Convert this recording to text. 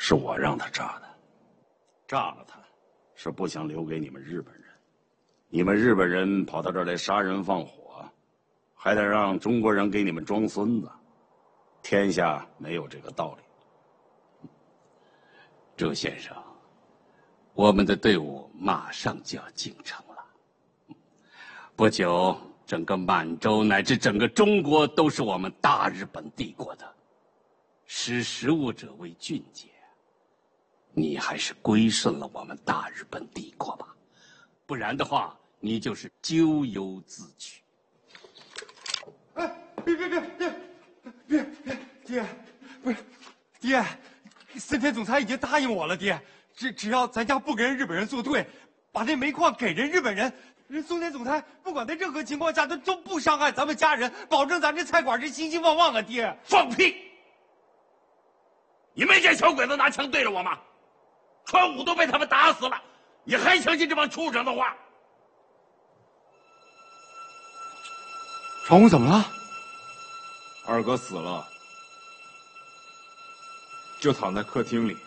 是我让他炸的，炸了他，是不想留给你们日本人。你们日本人跑到这儿来杀人放火，还得让中国人给你们装孙子，天下没有这个道理。 周先生，我们的队伍马上就要进城了，不久，整个满洲乃至整个中国都是我们大日本帝国的。识时务者为俊杰，你还是归顺了我们大日本帝国吧，不然的话，你就是咎由自取。 哎，别，爹，不是，爹，森田总裁已经答应我了，爹，只要咱家不跟日本人作对，把那煤矿给人日本人，松田总裁不管在任何情况下都不伤害咱们家人，保证咱这菜馆是兴兴旺旺啊！爹， 放屁！你没见小鬼子拿枪对着我吗？川武都被他们打死了，你还相信这帮畜生的话？ 川武怎么了？ 二哥死了，就躺在客厅里。